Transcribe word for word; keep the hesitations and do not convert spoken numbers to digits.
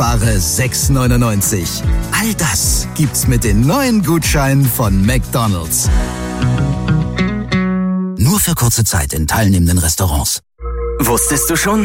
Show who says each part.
Speaker 1: spare sechs neunundneunzig. All das gibt's mit den neuen Gutscheinen von McDonald's. Nur für kurze Zeit in teilnehmenden Restaurants.
Speaker 2: Wusstest du schon,